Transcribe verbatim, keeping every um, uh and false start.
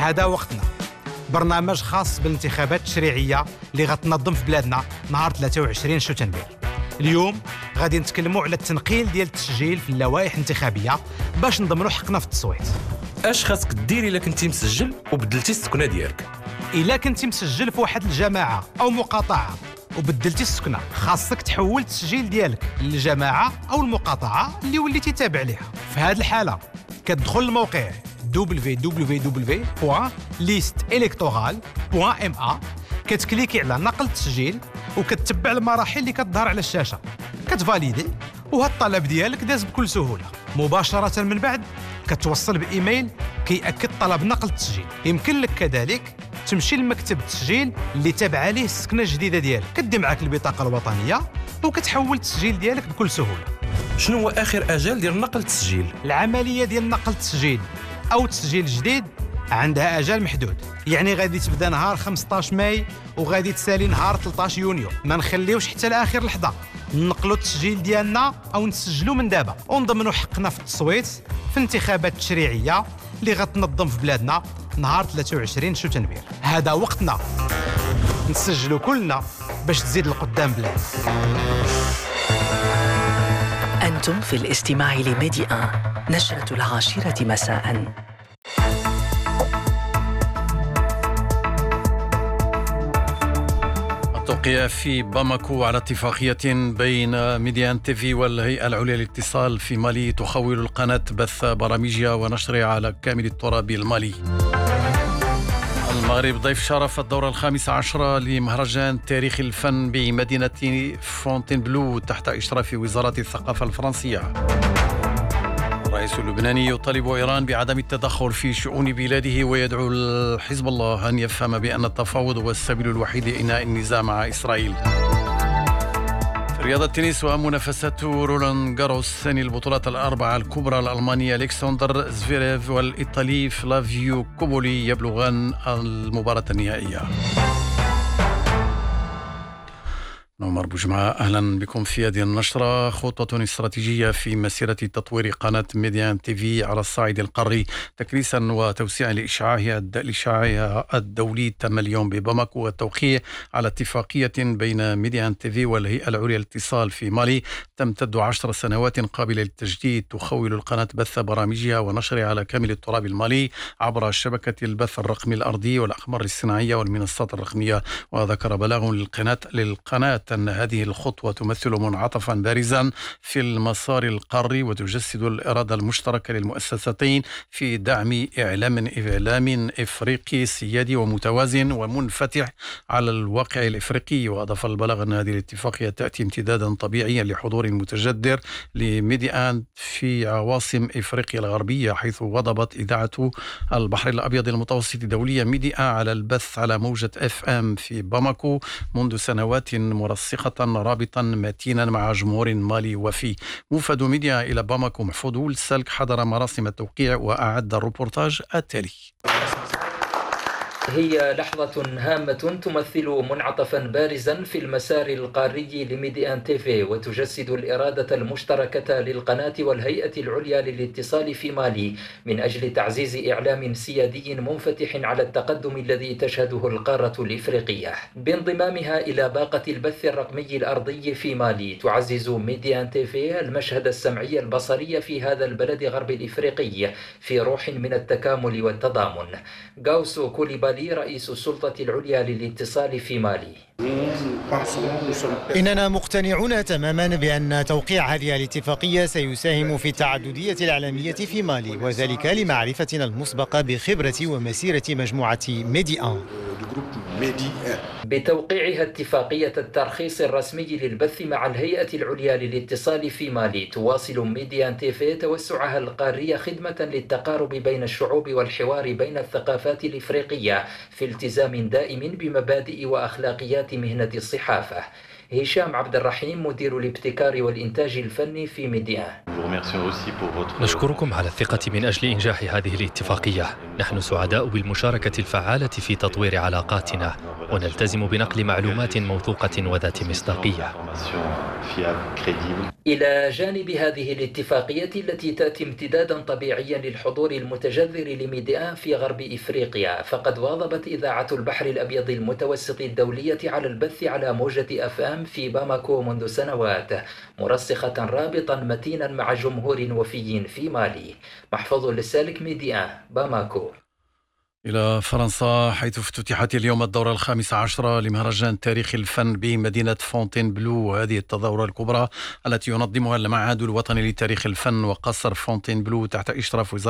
هذا وقتنا، برنامج خاص بالانتخابات التشريعية اللي غتنظم في بلادنا نهار ثلاثة وعشرين شتنبر. اليوم غادي نتكلموا على التنقيل ديال التسجيل في اللوائح الانتخابية باش نضمنوا حقنا في التصويت. اش خاصك دير الا كنتي مسجل وبدلتي السكنة ديالك؟ الا كنتي مسجل في واحد الجماعة او مقاطعة وبدلتي السكنة، خاصك تحول التسجيل ديالك للجماعة او المقاطعة اللي وليتي تابع ليها. في هذه الحالة كتدخل الموقع دبليو دبليو دبليو دوت ليست إلكتورال دوت إم إيه، كتكليكي على نقل التسجيل وكتتبع المراحل اللي كتظهر على الشاشة، كتفاليدي وهذا الطلب ديالك داز بكل سهولة. مباشرة من بعد كتوصل بإيميل كيأكد طلب نقل التسجيل. يمكن لك كذلك تمشي لمكتب التسجيل اللي تابعه ليه السكنة الجديدة ديالك، كدي معاك البطاقة الوطنية وكتحول التسجيل ديالك بكل سهولة. شنو هو آخر أجل ديال نقل التسجيل؟ العملية ديال نقل التسجيل أو تسجيل جديد عندها أجل محدود، يعني غادي تبدا نهار خمسطاش ماي وغادي تسالي نهار ثلاثطاش يونيو. ما نخليوش حتى لآخر لحظة، نقلوا التسجيل ديالنا أو نسجلوا من دابا ونضمنوا حقنا في التصويت في الانتخابات التشريعية اللي غتنظم في بلادنا نهار ثلاثة وعشرين شتنبر. هذا وقتنا نسجلوا كلنا باش تزيد القدام بلاد. أنتم في الاستماع لميدي آن، نشرة العاشرة مساءً. توقيع في باماكو على اتفاقية بين ميديان تيفي والهيئة العليا للاتصال في مالي تخول القناة بث برامجها ونشرها على كامل التراب المالي. المغرب ضيف شرف الدورة الخامسة عشرة لمهرجان تاريخ الفن بمدينة فونتينبلو تحت إشراف وزارة الثقافة الفرنسية. الرئيس اللبناني يطالب إيران بعدم التدخل في شؤون بلاده ويدعو حزب الله أن يفهم بأن التفاوض هو السبيل الوحيد لإنهاء النزاع مع إسرائيل. في رياضة التنس ومنافسات رولان جاروس ثاني البطولات الأربعة الكبرى، الألماني ألكسندر زفيريف والإيطالي فلافيو كوبولي يبلغان المباراة النهائية. نعمر بوجمعة، أهلا بكم في هذه النشرة. خطة استراتيجية في مسيرة تطوير قناة ميديان تيفي على الصعيد القاري تكريسا وتوسيعا لإشعاعها لإشعاعها الدولي تم اليوم بباماكو، والتوقيع على اتفاقية بين ميديان تيفي والهيئة العليا للاتصال في مالي تمتد عشر سنوات قابلة للتجديد. تخول القناة بث برامجها ونشرها على كامل التراب المالي عبر شبكة البث الرقمي الأرضي والأقمار الصناعية والمنصات الرقمية. وذكر بلاغ للقناة للقناة أن هذه الخطوة تمثل منعطفا بارزا في المسار القاري وتجسد الإرادة المشتركة للمؤسستين في دعم إعلام إعلام إفريقي سيادي ومتوازن ومنفتح على الواقع الإفريقي. وأضاف البلاغ أن هذه الاتفاقية تأتي امتدادا طبيعيا لحضور متجدر لميديان في عواصم إفريقيا الغربية، حيث وضبت إذاعة البحر الأبيض المتوسط دوليا ميديا على البث على موجة اف ام في باماكو منذ سنوات مرسخة رابطا متينا مع جمهور مالي وفي. موفد ميديا إلى باماكو محفوظ السلك حضر مراسم التوقيع وأعد الروبورتاج التالي. هي لحظة هامة تمثل منعطفا بارزا في المسار القاري لميديان تيفي، وتجسد الإرادة المشتركة للقناة والهيئة العليا للاتصال في مالي من أجل تعزيز إعلام سيادي منفتح على التقدم الذي تشهده القارة الإفريقية. بانضمامها إلى باقة البث الرقمي الأرضي في مالي، تعزز ميديان تيفي المشهد السمعي البصري في هذا البلد غرب الإفريقي في روح من التكامل والتضامن. غاوسو كوليبالي رئيس السلطة العليا للاتصال في مالي: إننا مقتنعون تماما بأن توقيع هذه الاتفاقية سيساهم في التعددية الإعلامية في مالي، وذلك لمعرفتنا المسبقة بخبرة ومسيرة مجموعة ميديان. بتوقيعها اتفاقية الترخيص الرسمي للبث مع الهيئة العليا للاتصال في مالي، تواصل ميديان تيفي توسعها القاري خدمة للتقارب بين الشعوب والحوار بين الثقافات الإفريقية في التزام دائم بمبادئ وأخلاقيات مهنة الصحافة. هشام عبد الرحيم مدير الابتكار والإنتاج الفني في ميديان: نشكركم على الثقة من أجل إنجاح هذه الاتفاقية. نحن سعداء بالمشاركة الفعالة في تطوير علاقاتنا، ونلتزم بنقل معلومات موثوقة وذات مصداقية. إلى جانب هذه الاتفاقية التي تأتي امتدادا طبيعيا للحضور المتجذر لميديان في غرب إفريقيا، فقد واظبت إذاعة البحر الأبيض المتوسط الدولية على البث على موجة أف أم في باماكو منذ سنوات، مرسخة رابطا متينا مع جمهور وفي في مالي. محفوظ للسالك، ميديان، باماكو. إلى فرنسا، حيث افتتحت اليوم الدورة الخامسة عشرة لمهرجان تاريخ الفن بمدينة فونتين بلو، وهذه التظاهرة الكبرى التي ينظمها المعهد الوطني لتاريخ الفن وقصر فونتين بلو تحت إشراف وزارة